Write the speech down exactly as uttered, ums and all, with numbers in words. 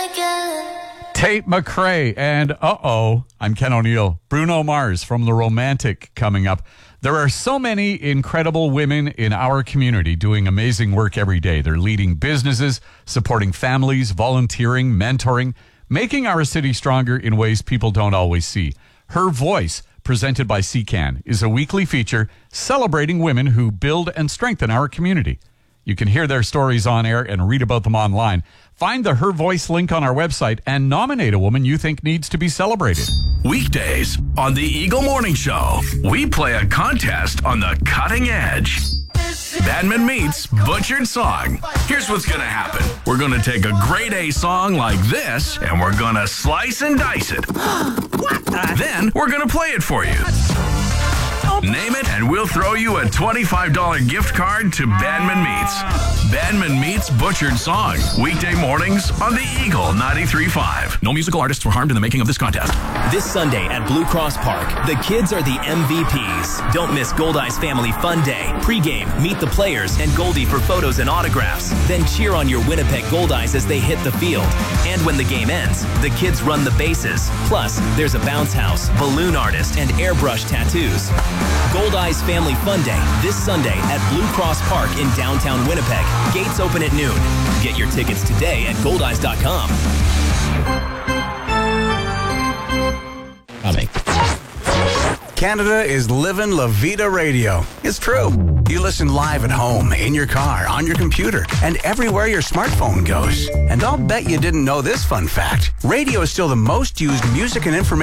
Tate McRae and uh-oh, I'm Ken O'Neill. Bruno Mars from The Romantic coming up. There are so many incredible women in our community doing amazing work every day. They're leading businesses, supporting families, volunteering, mentoring, making our city stronger in ways people don't always see. Her Voice, presented by C C A N, is a weekly feature celebrating women who build and strengthen our community. You can hear their stories on air and read about them online. Find the Her Voice link on our website and nominate a woman you think needs to be celebrated. Weekdays on the Eagle Morning Show, we play a contest on the cutting edge. Badman meets Butchered Song. Here's what's going to happen. We're going to take a grade A song like this, and we're going to slice and dice it. Then we're going to play it for you. Name it, and we'll throw you a twenty-five dollars gift card to Badman Meets. Badman Meets Butchered Song. Weekday mornings on the Eagle ninety-three point five. No musical artists were harmed in the making of this contest. This Sunday at Blue Cross Park, the kids are the M V Ps. Don't miss Goldeyes Family Fun Day. Pre-game, meet the players and Goldie for photos and autographs. Then cheer on your Winnipeg Goldeyes as they hit the field. And when the game ends, the kids run the bases. Plus, there's a bounce house, balloon artist, and airbrush tattoos. Goldeyes Family Fun Day this Sunday at Blue Cross Park in downtown Winnipeg. Gates open at noon. Get your tickets today at goldeyes dot com. Coming. Canada is living La Vida Radio. It's true. You listen live at home, in your car, on your computer, and everywhere your smartphone goes. And I'll bet you didn't know this fun fact. Radio is still the most used music and information